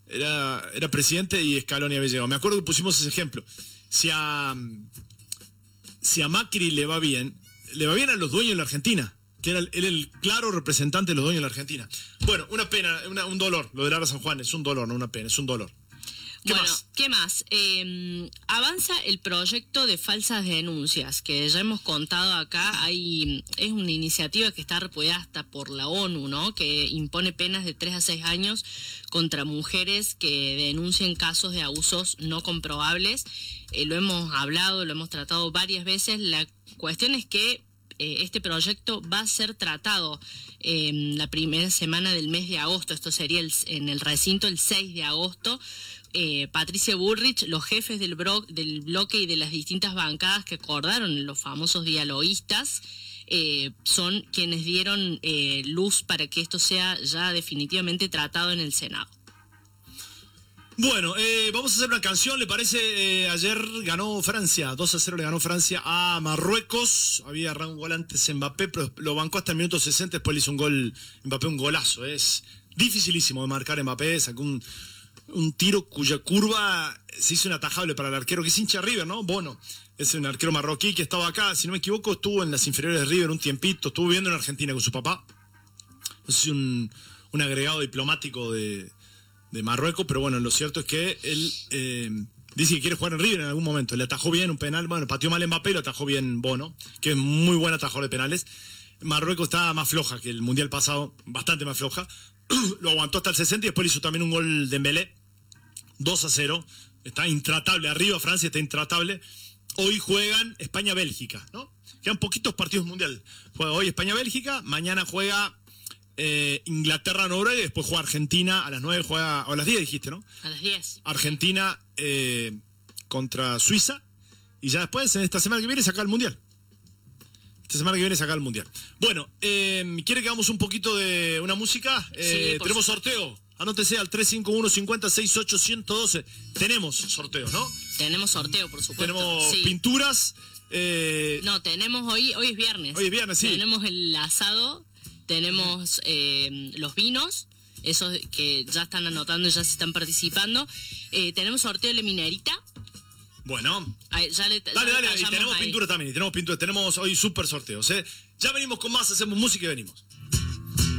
era presidente y Scaloni había llegado. Me acuerdo que pusimos ese ejemplo. Si a Macri le va bien a los dueños de la Argentina, que era el claro representante de los dueños de la Argentina. Bueno, una pena, un dolor. Lo de Lara San Juan es un dolor, no una pena, es un dolor. ¿Qué más? Avanza el proyecto de falsas denuncias, que ya hemos contado acá. Es una iniciativa que está repudiada hasta por la ONU, ¿no? Que impone penas de 3 a 6 años contra mujeres que denuncien casos de abusos no comprobables. Lo hemos hablado, lo hemos tratado varias veces. La cuestión es que este proyecto va a ser tratado la primera semana del mes de agosto. Esto sería en el recinto el 6 de agosto. Patricia Bullrich, los jefes del bloque y de las distintas bancadas que acordaron los famosos dialoguistas, son quienes dieron luz para que esto sea ya definitivamente tratado en el Senado. Bueno, vamos a hacer una canción, ¿le parece? Ayer ganó Francia, 2-0 le ganó Francia a Marruecos. Había errado un gol antes Mbappé, pero lo bancó hasta el minuto 60, después le hizo un gol, Mbappé, un golazo. Es dificilísimo de marcar Mbappé, sacó un tiro cuya curva se hizo inatajable para el arquero, que es hincha de River, ¿no? Bono, es un arquero marroquí que estaba acá, si no me equivoco, estuvo en las inferiores de River un tiempito, estuvo viviendo en Argentina con su papá. No sé si un agregado diplomático de Marruecos, pero bueno, lo cierto es que él dice que quiere jugar en River en algún momento. Le atajó bien un penal, bueno, pateó mal Mbappé, lo atajó bien Bono, que es muy buen atajador de penales. Marruecos está más floja que el Mundial pasado, bastante más floja. Lo aguantó hasta el 60 y después le hizo también un gol de Dembélé, 2-0. Está intratable, arriba Francia está intratable. Hoy juegan España-Bélgica, ¿no? Quedan poquitos partidos mundial. Juega hoy España-Bélgica, mañana juega Inglaterra-Noruega y después juega Argentina a las 9, o a las 10 dijiste, ¿no? A las 10. Argentina contra Suiza y ya después, en esta semana que viene, saca el mundial. Esta semana que viene saca el mundial. Bueno, ¿quiere que hagamos un poquito de una música? Sí, tenemos sorteo. Anótese al 351-50-68-112. Tenemos sorteos, ¿no? Tenemos sorteo, por supuesto. Tenemos pinturas. No, tenemos hoy es viernes. Hoy es viernes, sí. Tenemos el asado, tenemos los vinos, esos que ya están anotando y ya se están participando. Tenemos sorteo de la minerita. Bueno, dale, y tenemos pintura también, tenemos hoy super sorteos, ¿eh? Ya venimos con más, hacemos música y venimos.